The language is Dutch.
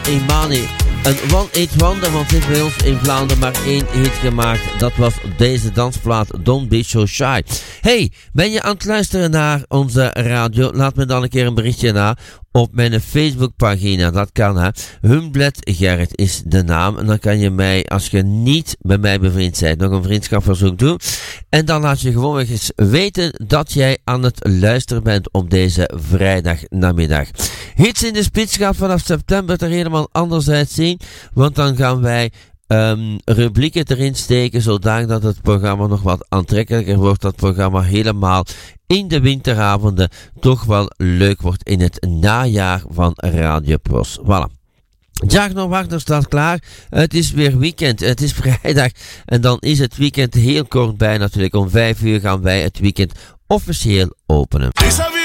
Imani. Een one-hit wonder, want dit bij ons in Vlaanderen maar 1 hit gemaakt. Dat was deze dansplaat Don't Be So Shy. Hey, ben je aan het luisteren naar onze radio? Laat me dan een keer een berichtje na op mijn Facebookpagina. Dat kan, hè. Humblet Gerrit is de naam. En dan kan je mij, als je niet bij mij bevriend bent, nog een vriendschapverzoek doen. En dan laat je gewoon eens weten dat jij aan het luisteren bent op deze vrijdagnamiddag. Hits in de Spits gaat vanaf september er helemaal anders uitzien. Want dan gaan wij rubrieken erin steken, zodanig dat het programma nog wat aantrekkelijker wordt. Dat programma helemaal in de winteravonden toch wel leuk wordt in het najaar van Radio Pros. Voilà. Jagno Wagner staat klaar. Het is weer weekend. Het is vrijdag. En dan is het weekend heel kort bij natuurlijk. Om 5 uur gaan wij het weekend officieel openen.